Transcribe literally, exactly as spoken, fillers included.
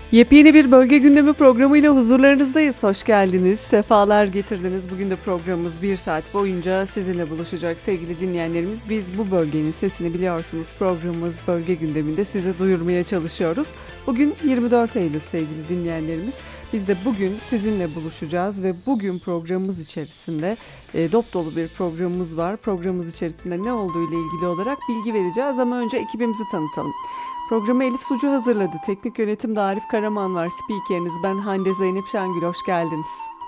Yepyeni bir bölge gündemi programıyla huzurlarınızdayız. Hoş geldiniz, sefalar getirdiniz. Bugün de programımız bir saat boyunca sizinle buluşacak sevgili dinleyenlerimiz. Biz bu bölgenin sesini biliyorsunuz. Programımız bölge gündeminde size duyurmaya çalışıyoruz. Bugün yirmi dört Eylül sevgili dinleyenlerimiz. Biz de bugün sizinle buluşacağız ve bugün programımız içerisinde e, dop dolu bir programımız var. Programımız içerisinde ne olduğu ile ilgili olarak bilgi vereceğiz ama önce ekibimizi tanıtalım. Programı Elif Sucu hazırladı. Teknik yönetimde Arif Karaman var. Spikeriniz ben Hande Zeynep Şengül. Hoş geldiniz.